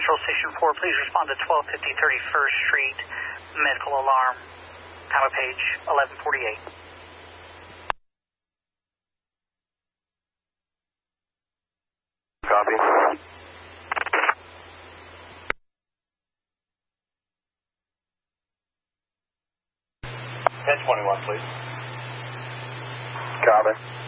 Central Station 4, please respond to 1250 31st Street, medical alarm, time of page 1148. Copy. 1021, please. Copy.